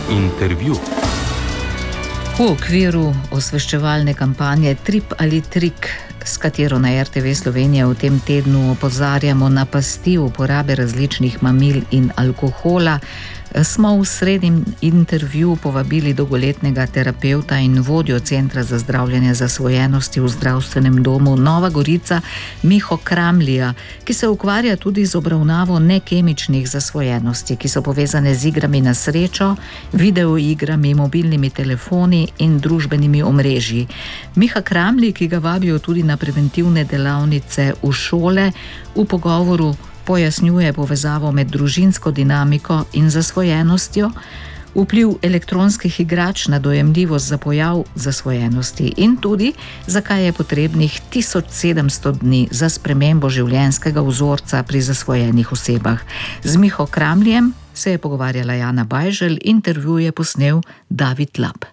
Intervju. V okviru osveščevalne kampanje Trip ali trik, s katero na RTV Slovenija v tem tednu opozarjamo na pasti uporabe različnih mamil in alkohola, smo v srednjem intervju povabili dolgoletnega terapevta in vodjo Centra za zdravljenje zasvojenosti v zdravstvenem domu Nova Gorica, Miho Kramlija, ki se ukvarja tudi z obravnavo nekemičnih zasvojenosti, ki so povezane z igrami na srečo, videoigrami, mobilnimi telefoni in družbenimi omrežji. Miha Kramlij, ki ga vabijo tudi na preventivne delavnice v šole, v pogovoru pojasnjuje povezavo med družinsko dinamiko in zasvojenostjo, vpliv elektronskih igrač na dojemljivost za pojav zasvojenosti in tudi, zakaj je potrebnih 1700 dni za spremembo življenjskega vzorca pri zasvojenih osebah. Z Miho Kramlijem se je pogovarjala Jana Bajželj, intervju je posnel David Lab.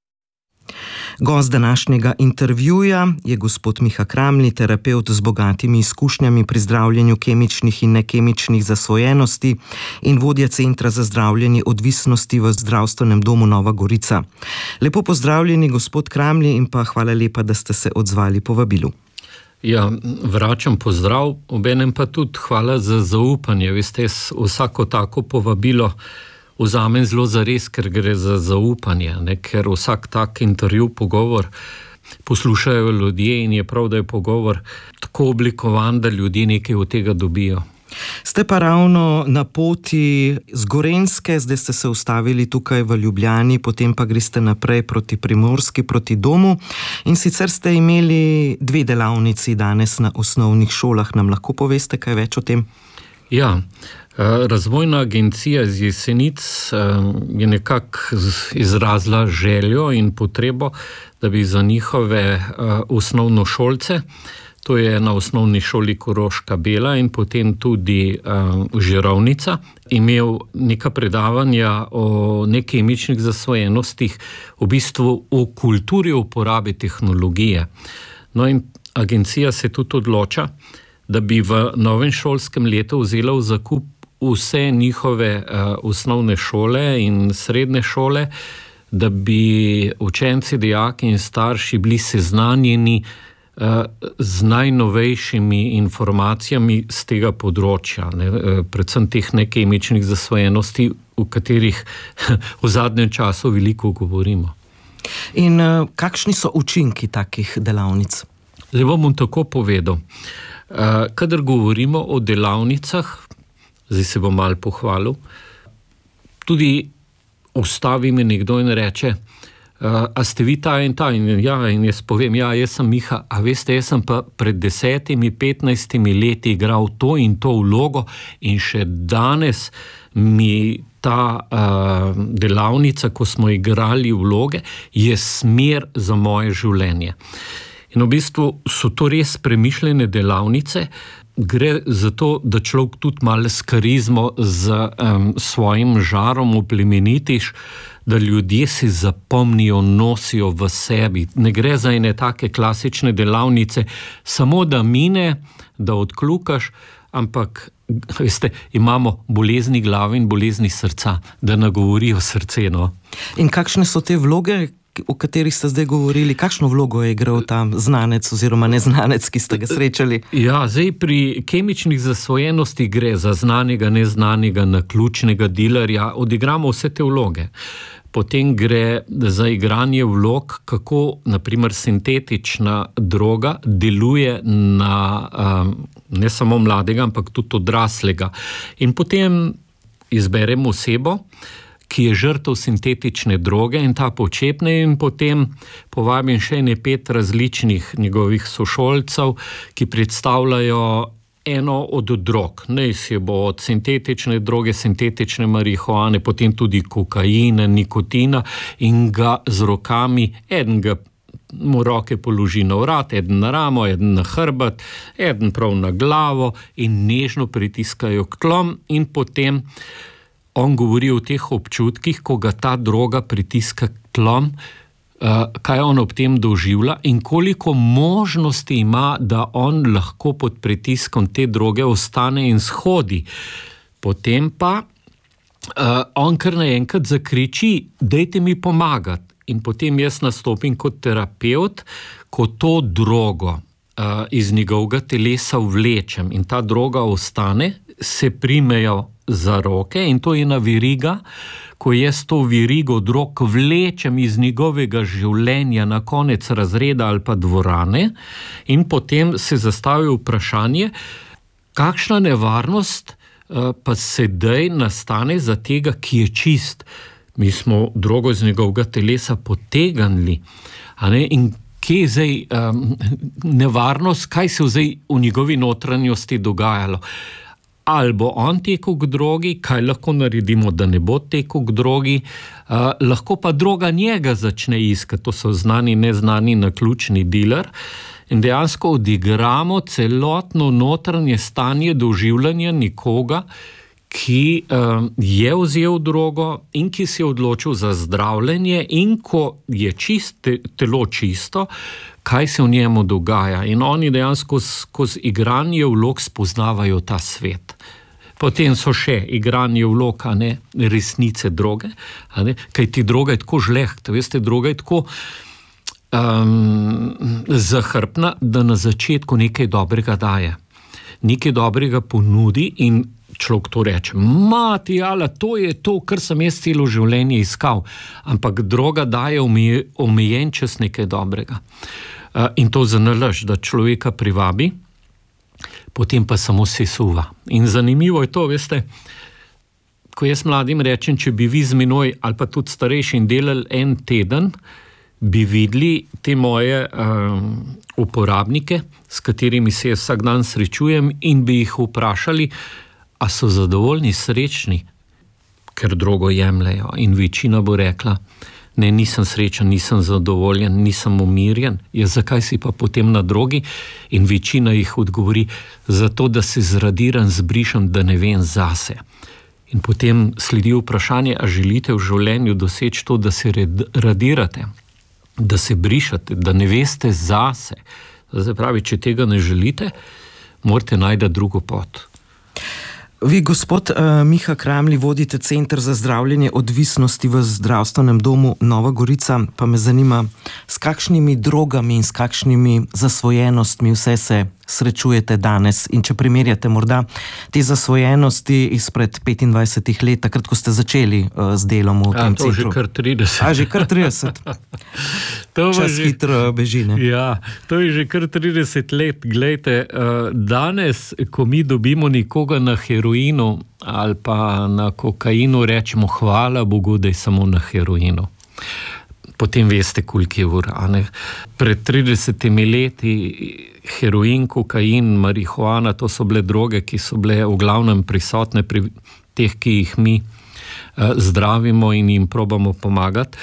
Gost današnjega intervjuja je gospod Miha Kramlij, terapevt z bogatimi izkušnjami pri zdravljenju kemičnih in nekemičnih zasvojenosti in vodja Centra za zdravljenje odvisnosti v zdravstvenem domu Nova Gorica. Lepo pozdravljeni, gospod Kramlij, in pa hvala lepa, da ste se odzvali povabilu. Ja, vračam pozdrav, obenem pa tudi hvala za zaupanje. Veste, vsako tako povabilo vzamem zelo zares, ker gre za zaupanje, ker vsak tak intervju, pogovor poslušajo ljudje in je prav, da je pogovor tako oblikovan, da ljudje nekaj od tega dobijo. Ste pa ravno na poti z Gorenjske, zdaj ste se ustavili tukaj v Ljubljani, potem pa greste naprej proti Primorski, proti domu, in sicer ste imeli 2 delavnici danes na osnovnih šolah. Nam lahko poveste kaj več o tem? Ja, Razvojna agencija iz Jesenic je nekako izrazila željo in potrebo, da bi za njihove osnovnošolce, to je na osnovni šoli Koroška Bela in potem tudi Žirovnica, imel neka predavanja o nekemičnih zasvojenostih, v bistvu o kulturi uporabe tehnologije. No in agencija se tudi odloča, da bi v novem šolskem letu vzela v zakup vse njihove osnovne šole in srednje šole, da bi učenci, dijaki in starši bili seznanjeni z najnovejšimi informacijami z tega področja, predvsem teh nekemičnih zasvojenosti, o katerih v zadnjem času veliko govorimo. In kakšni so učinki takih delavnic? Zdaj bom tako povedal. Kadar govorimo o delavnicah, zdaj se bom malo pohvalil, tudi ustavi me nekdo in reče, a ste vi ta in ta? In jaz povem, jaz sem Miha, a veste, jaz sem pa pred 10-15 leti igral to in to vlogo in še danes mi ta delavnica, ko smo igrali vloge, je smer za moje življenje. In v bistvu so to res premišljene delavnice, gre za to, da človek tudi malo s karizmo, z svojim žarom oplemenitiš, da ljudje si zapomnijo, nosijo v sebi. Ne gre za ene take klasične delavnice, samo da mine, da odkljukaš, ampak veste, imamo bolezni glave in bolezni srca, da nagovorijo srce. No? In kakšne so te vloge, o katerih ste zdaj govorili? Kakšno vlogo je igral tam znanec oziroma neznanec, ki ste ga srečali? Ja, zdaj pri kemičnih zasvojenosti gre za znanega, neznanega, naključnega dilerja. Odigramo vse te vloge. Potem gre za igranje vlog, kako naprimer sintetična droga deluje na ne samo mladega, ampak tudi odraslega. In potem izberemo osebo, ki je žrtev sintetične droge in ta počepne, in potem povabim še 5 različnih njegovih sošolcev, ki predstavljajo eno od drog. Najsi bo od sintetične droge, sintetične marihuane, potem tudi kokaina, nikotina, in ga z rokami, eden ga mu roke položi na vrat, eden na ramo, eden na hrbet, eden prav na glavo in nežno pritiskajo k tlom, in potem on govori o teh občutkih, ko ga ta droga pritiska k tlom, kaj on ob tem doživlja in koliko možnosti ima, da on lahko pod pritiskom te droge ostane in shodi. Potem pa on kar naenkrat zakriči, dajte mi pomagati. In potem jaz nastopim kot terapeut, ko to drogo iz njegovega telesa vlečem in ta droga ostane, se primejo za roke in to je ena veriga, ko jaz to verigo drog vlečem iz njegovega življenja na konec razreda ali pa dvorane in potem se zastavi vprašanje, kakšna nevarnost pa sedaj nastane za tega, ki je čist. Mi smo drogo iz njegovega telesa potegnili, in kje je zdaj nevarnost, kaj se zdaj v njegovi notranjosti dogajalo. Ali bo on tekel k drogi, kaj lahko naredimo, da ne bo tekel k drogi, lahko pa droga njega začne iskati, to so znani, neznani, naključni diler, in dejansko odigramo celotno notranje stanje doživljanja nekoga, ki je vzel drogo in ki si je odločil za zdravljenje in ko je telo čisto, kaj se v njemu dogaja. In oni dejansko skozi igranje vlog spoznavajo ta svet. Potem so še igranje vlog, resnice droge, kajti droga je tako žlehta, veste, droga je tako zahrbtna, da na začetku nekaj dobrega daje. Nekaj dobrega ponudi in človek to reče, mati, ala, to je to, kar sem jaz celo življenje iskal. Ampak droga daje omejen čas nekaj dobrega. In to zanalaž, da človeka privabi, potem pa samo sesuva. In zanimivo je to, veste, ko jaz mladim rečem, če bi vi z menoj ali pa tudi starejši delali en teden, bi videli te moje uporabnike, s katerimi se jaz vsak dan srečujem in bi jih vprašali, a so zadovoljni, srečni, ker drogo jemljajo. In večina bo rekla, ne, nisem srečen, nisem zadovoljen, nisem umirjen. Ja, zakaj si pa potem na drogi? In večina jih odgovori, zato da se zradiram, zbrišem, da ne vem zase. In potem sledi vprašanje, a želite v življenju doseči to, da se radirate, da se brišate, da ne veste zase. Zdaj pravi, če tega ne želite, morate najti drugo pot. Vi, gospod Miha Kramli, vodite Center za zdravljenje odvisnosti v zdravstvenem domu Nova Gorica, pa me zanima, s kakšnimi drogami in s kakšnimi zasvojenostmi vse se srečujete danes in če primerjate morda te zasvojenosti izpred 25 let, takrat, ko ste začeli z delom v tem centru. To že kar 30. Že kar 30. Čas hitro beži, ne? Ja, to je že kar 30 let. Glejte, danes, ko mi dobimo nekoga na heroinu ali pa na kokainu, rečemo hvala Bogu, da je samo na heroinu. Potem veste, koliko je ura. Pred 30 leti heroin, kokain, marihuana, to so bile droge, ki so bile v glavnem prisotne pri teh, ki jih mi zdravimo in jim probamo pomagati.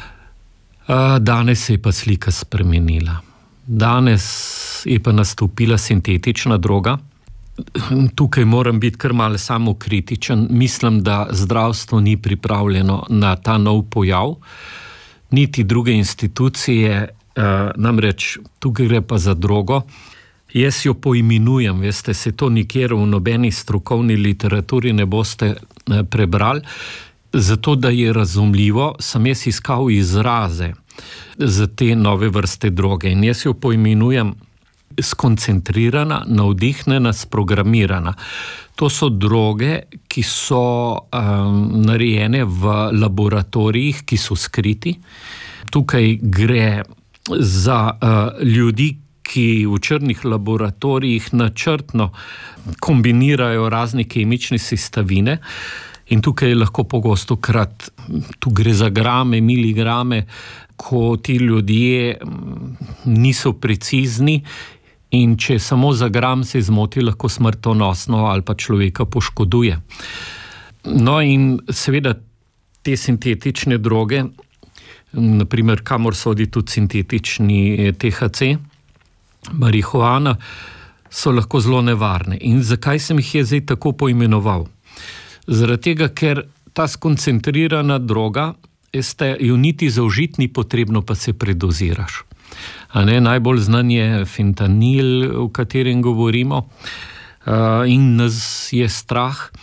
Danes se je pa slika spremenila. Danes je pa nastopila sintetična droga. Tukaj moram biti kar malo samokritičen. Mislim, da zdravstvo ni pripravljeno na ta nov pojav, niti druge institucije, namreč tukaj gre pa za drogo. Jaz jo poimenujem, veste, se to nikjer v nobeni strokovni literaturi ne boste prebrali, zato da je razumljivo, sem jaz iskal izraze za te nove vrste droge in jaz jo poimenujem skoncentrirana, navdihnjena, sprogramirana. To so droge, ki so narejene v laboratorijih, ki so skriti. Tukaj gre za ljudi, ki v črnih laboratorijih načrtno kombinirajo razne kemične sestavine in tukaj je lahko pogosto krat, tu gre za grame, miligrame, ko ti ljudje niso precizni in če samo za gram se zmoti, lahko smrtonosno ali pa človeka poškoduje. No in seveda te sintetične droge, naprimer kamor sodi tudi sintetični THC, marihuana, so lahko zelo nevarne. In zakaj sem jih je zdaj tako poimenoval? Zaradi tega, ker ta skoncentrirana droga, jo niti zaužiti ni potrebno, pa se predoziraš. Najbolj znan je fentanil, o katerem govorimo, in nas je strah.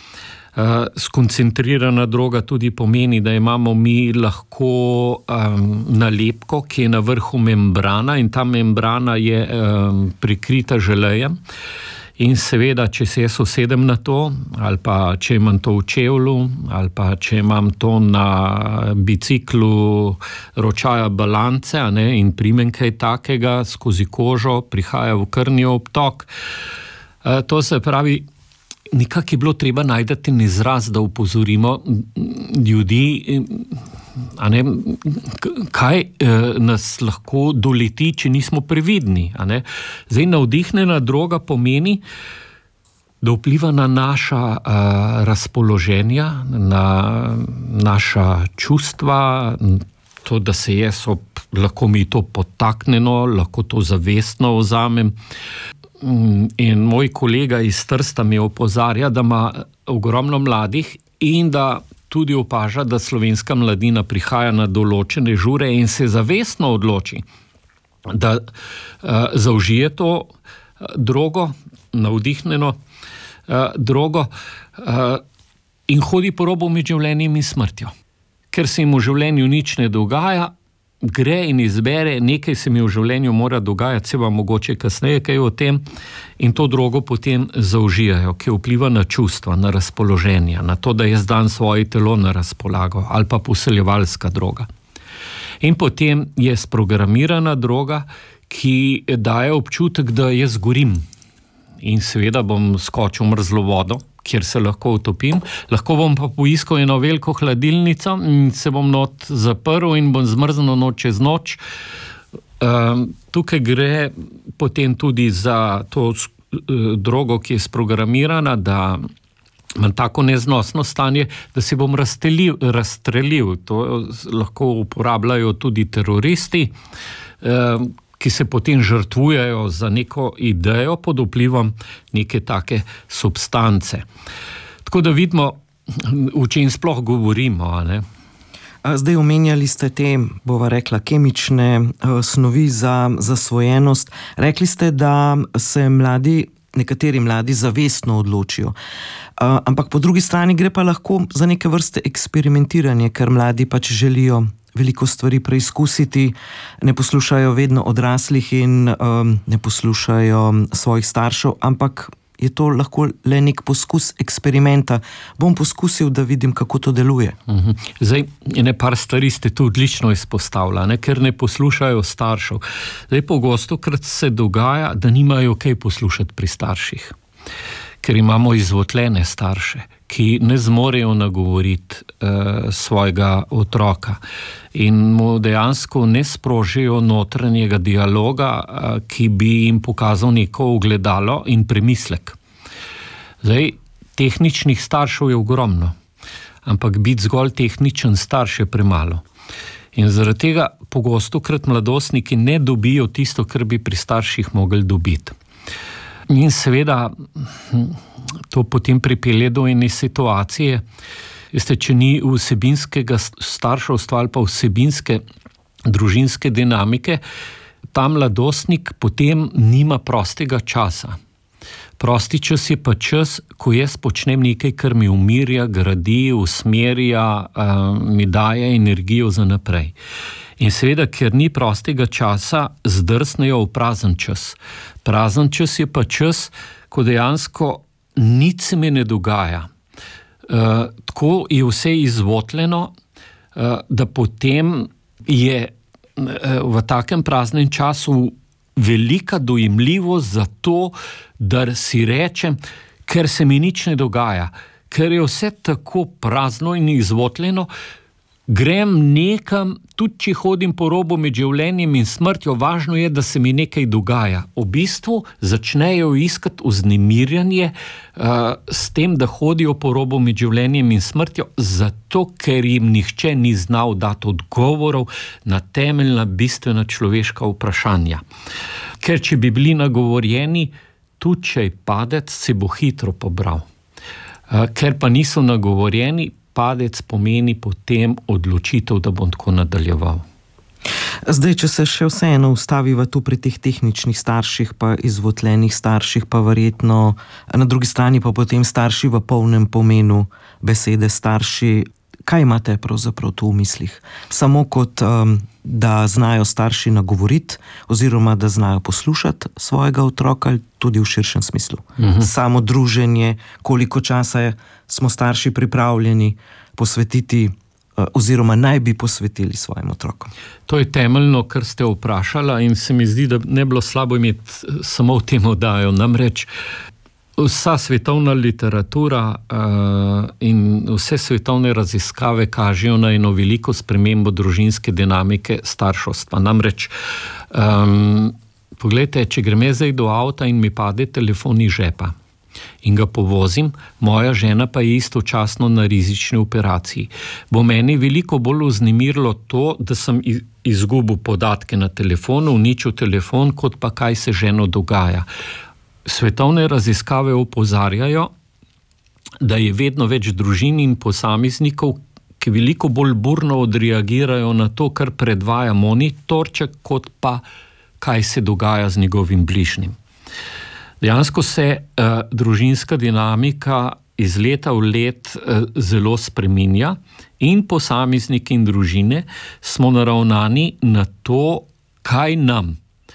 Skoncentrirana droga tudi pomeni, da imamo mi lahko nalepko, ki je na vrhu membrana in ta membrana je prikrita želejem. In seveda, če se jaz usedem na to, ali pa če imam to v čevlju, ali pa če imam to na biciklu ročaja balance, in primem kaj takega skozi kožo, prihaja v krvni obtok. To se pravi, nekako je bilo treba najti izraz, da upozorimo ljudi, kaj nas lahko doleti, če nismo previdni. Zdaj, navdihnjena droga pomeni, da vpliva na naša razpoloženja, na naša čustva, to, da se jaz lahko mi to podtaknjeno, lahko to zavestno vzamem. In moj kolega iz Trsta mi opozarja, da ima ogromno mladih in da tudi opaža, da slovenska mladina prihaja na določene žure in se zavestno odloči, da zaužije to drogo, navdihnjeno drogo, in hodi po robu med življenjem in smrtjo. Ker se jim v življenju nič ne dogaja, gre in izbere, nekaj se mi v življenju mora dogajati, se vam mogoče kasneje kaj o tem, in to drogo potem zaužijajo, ki vpliva na čustva, na razpoloženja, na to, da jaz dam svoje telo na razpolago, ali pa poseljevalska droga. In potem je sprogramirana droga, ki daje občutek, da jaz gorim. In seveda bom skočil v mrzlo vodo, kjer se lahko utopim, lahko bom pa poiskal eno veliko hladilnico in se bom not zaprl in bom zmrznil noč čez noč. Tukaj gre potem tudi za to drogo, ki je sprogramirana, da imam tako neznosno stanje, da se bom razstrelil. To lahko uporabljajo tudi teroristi, ki se potem žrtvujejo za neko idejo pod vplivom neke take substance. Tako da vidimo, o čem sploh govorimo. Zdaj omenjali ste te, bova rekla, kemične snovi za zasvojenost. Rekli ste, da se nekateri mladi zavestno odločijo. Ampak po drugi strani gre pa lahko za neke vrste eksperimentiranje, ker mladi pač želijo veliko stvari preizkusiti, ne poslušajo vedno odraslih in ne poslušajo svojih staršev, ampak je to lahko le nek poskus eksperimenta. Bom poskusil, da vidim, kako to deluje. Zdaj, par stvari ste tu odlično izpostavili, ker ne poslušajo staršev. Zdaj, pogostokrat se dogaja, da nimajo kaj poslušati pri starših, ker imamo izvotljene starše, ki ne zmorejo nagovoriti svojega otroka in mu dejansko ne sprožijo notranjega dialoga, ki bi jim pokazal neko ogledalo in premislek. Zdaj, tehničnih staršev je ogromno, ampak biti zgolj tehničen starš je premalo. In zaradi tega pogostokrat mladostniki ne dobijo tisto, kar bi pri starših mogli dobiti. In seveda to potem pripelje do ene situacije, če ni vsebinskega starševstva ali pa vsebinske družinske dinamike, ta mladostnik potem nima prostega časa. Prosti čas je pa čas, ko jaz počnem nekaj, kar mi umirja, gradi, usmerja, mi daje energijo za naprej. In seveda, ker ni prostega časa, zdrsnejo v prazen čas. Prazen čas je pa čas, ko dejansko nič se mi ne dogaja. Tako je vse izvotljeno, da potem je v takem praznem času velika dojemljivost za to, da si rečem, ker se mi nič ne dogaja, ker je vse tako prazno in izvotljeno, grem nekam, tudi če hodim po robu med življenjem in smrtjo, važno je, da se mi nekaj dogaja. V bistvu začnejo iskati vznemirjanje s tem, da hodijo po robu med življenjem in smrtjo, zato ker jim nihče ni znal dati odgovorov na temeljna, bistvena človeška vprašanja. Ker če bi bili nagovorjeni, tudi če je padec, se bo hitro pobral. Ker pa niso nagovorjeni, padec pomeni potem odločitev, da bom tako nadaljeval. Zdaj, če se še vseeno ustaviva tu pri teh tehničnih starših, pa izvotljenih starših, pa verjetno na drugi strani pa potem starši v polnem pomenu besede starši, kaj imate pravzaprav tu v mislih? Samo kot, da znajo starši nagovoriti oziroma da znajo poslušati svojega otroka ali tudi v širšem smislu? Samo druženje, koliko časa smo starši pripravljeni posvetiti oziroma naj bi posvetili svojim otrokom. To je temeljno, kar ste vprašala in se mi zdi, da ne bilo slabo imeti samo v tem oddajo. Namreč vsa svetovna literatura in vse svetovne raziskave kažejo na eno veliko spremembo družinske dinamike starševstva. Namreč, poglejte, če grem zdaj do avta in mi pade telefon iz žepa in ga povozim, moja žena pa je istočasno na rizični operaciji. Bo meni veliko bolj vznemirilo to, da sem izgubil podatke na telefonu, uničil telefon, kot pa kaj se ženo dogaja. Svetovne raziskave opozarjajo, da je vedno več družin in posameznikov, ki veliko bolj burno odreagirajo na to, kar predvaja monitorček, kot pa kaj se dogaja z njegovim bližnjim. Dejansko se družinska dinamika iz leta v let zelo spreminja in posamezniki in družine smo naravnani na to, kaj nam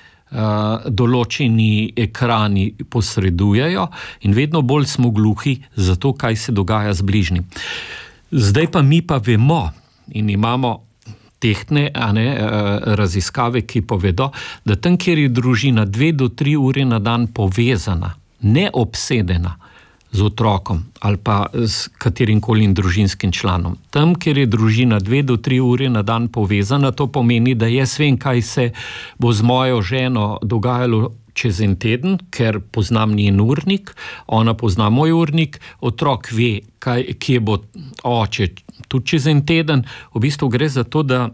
določeni ekrani posredujejo in vedno bolj smo gluhi za to, kaj se dogaja z bližnjim. Zdaj pa mi pa vemo in imamo tehtne raziskave, ki povedo, da tam, kjer je družina 2 do 3 ure na dan povezana, ne obsedena z otrokom ali pa s katerimkoli družinskim članom. Tam, kjer je družina 2 do 3 ure na dan povezana, to pomeni, da jaz vem, kaj se bo z mojo ženo dogajalo čez en teden, ker poznam njen urnik, ona pozna moj urnik, otrok ve, kje bo oče tudi čez en teden. V bistvu gre za to, da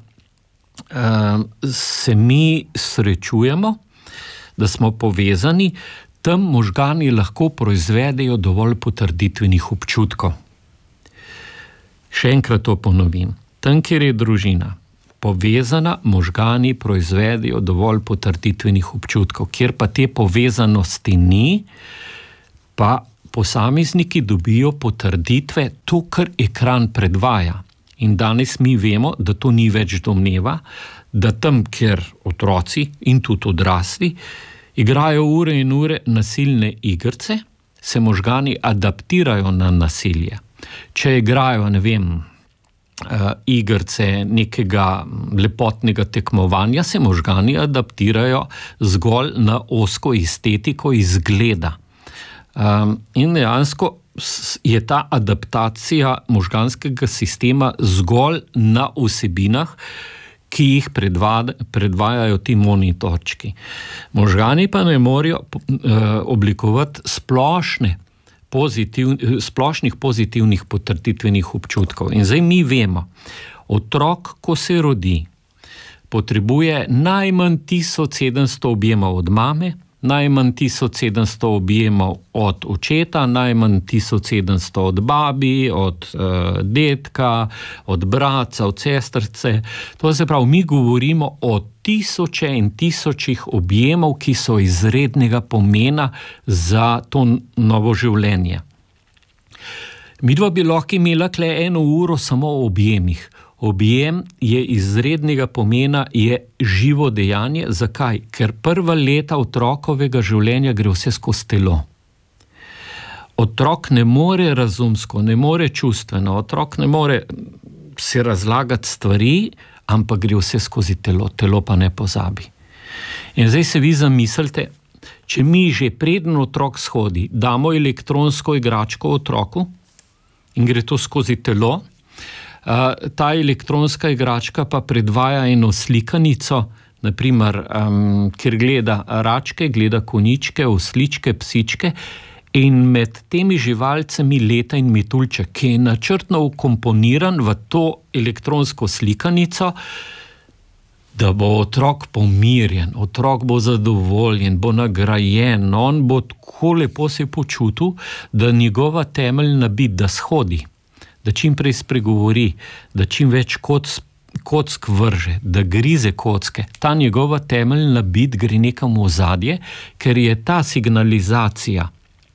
se mi srečujemo, da smo povezani, tam možgani lahko proizvedejo dovolj potrditvenih občutkov. Še enkrat to ponovim. Tam, kjer je družina povezana, možgani proizvedejo dovolj potrditvenih občutkov. Kjer pa te povezanosti ni, pa posamezniki dobijo potrditve to, kar ekran predvaja. In danes mi vemo, da to ni več domneva, da tam, kjer otroci in tudi odrasli igrajo ure in ure nasilne igrice, se možgani adaptirajo na nasilje. Če igrajo, ne vem, igrice nekega lepotnega tekmovanja, se možgani adaptirajo zgolj na ozko estetiko izgleda. In dejansko je ta adaptacija možganskega sistema zgolj na vsebinah, ki jih predvajajo ti monitorčki. Možgani pa ne morejo oblikovati splošnih pozitivnih potrditvenih občutkov. In zdaj mi vemo, otrok, ko se rodi, potrebuje najmanj 1700 objemov od mame, najmanj 1700 objemov od očeta, najmanj 1700 od babi, od dedka, od bratca, od sestrce. To se pravi, mi govorimo o tisoče in tisočih objemov, ki so izrednega pomena za to novo življenje. Midva bi lahko imela tle 1 uro samo o objemih. Objem je izrednega pomena, je živo dejanje. Zakaj? Ker prva leta otrokovega življenja gre vse skozi telo. Otrok ne more razumsko, ne more čustveno, otrok ne more se razlagati stvari, ampak gre vse skozi telo, telo pa ne pozabi. In zdaj se vi zamislite, če mi že preden otrok shodi, damo elektronsko igračko otroku in gre to skozi telo, ta elektronska igračka pa predvaja eno slikanico, naprimer, kjer gleda račke, gleda konjičke, osličke, psičke, in med temi živalcami leta in metuljček, ki je načrtno vkomponiran v to elektronsko slikanico, da bo otrok pomirjen, otrok bo zadovoljen, bo nagrajen, on bo tako lepo se počutil, da njegova temeljna bit, da shodi, da čim prej spregovori, da čim več kot kock vrže, da grize kocke, ta njegova temeljna bit gre nekam v ozadje, ker je ta signalizacija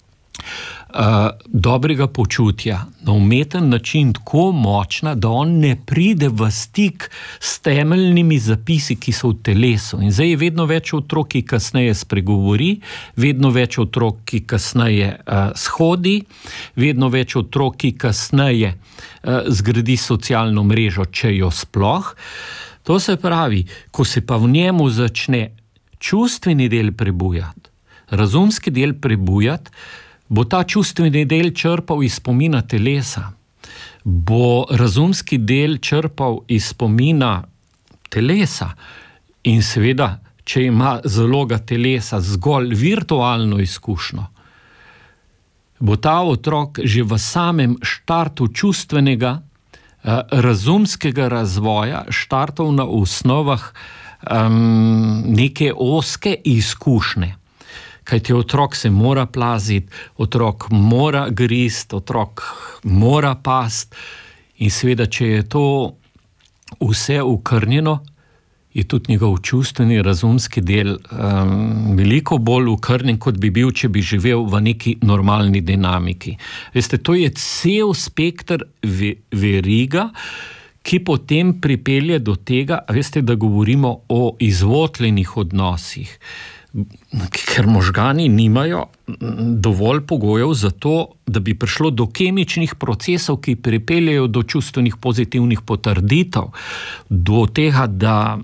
dobrega počutja na umeten način tako močna, da on ne pride v stik s temeljnimi zapisi, ki so v telesu. In zdaj je vedno več otrok, ki kasneje spregovori, vedno več otrok, ki kasneje shodi, vedno več otrok, ki kasneje zgradi socialno mrežo, če jo sploh. To se pravi, ko se pa v njemu začne čustveni del prebujati, razumski del prebujati, bo ta čustveni del črpal iz spomina telesa, bo razumski del črpal iz spomina telesa in seveda, če ima zaloga telesa zgolj virtualno izkušnjo, bo ta otrok že v samem štartu čustvenega, razumskega razvoja štartal na osnovah neke ozke izkušnje. Kajti otrok se mora plaziti, otrok mora grist, otrok mora past in seveda, če je to vse ukrnjeno, je tudi njegov čustveni, razumski del veliko bolj ukrnjen, kot bi bil, če bi živel v neki normalni dinamiki. Veste, to je cel spekter veriga, ki potem pripelje do tega, veste, da govorimo o izvotljenih odnosih, ker možgani nimajo dovolj pogojev za to, da bi prišlo do kemičnih procesov, ki pripeljejo do čustvenih pozitivnih potrditev, do tega, da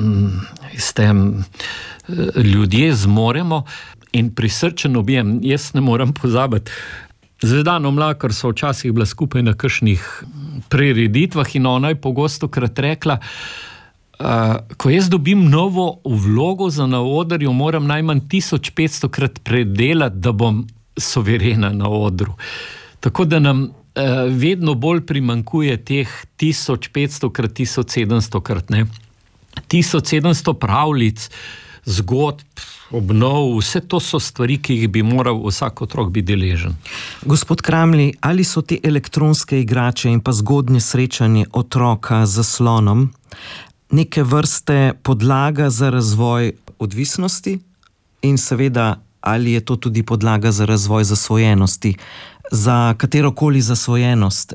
ljudje zmoremo in prisrčen objem. Jaz ne moram pozabiti, Zvezdano Mlakar so včasih bila skupaj na kakšnih prireditvah in ona je pogostokrat rekla, ko jaz dobim novo vlogo za na odru, jo moram najmanj 1500krat predelati, da bom suverena na odru. Tako da nam vedno bolj primanjkuje teh 1500krat, 1700krat, ne. 1700 pravljic, zgodb, obnov, vse to so stvari, ki jih bi moral vsak otrok biti deležen. Gospod Kramli, ali so te elektronske igrače in pa zgodnje srečanje otroka z zaslonom neke vrste podlaga za razvoj odvisnosti in seveda, ali je to tudi podlaga za razvoj zasvojenosti? Za katerokoli zasvojenost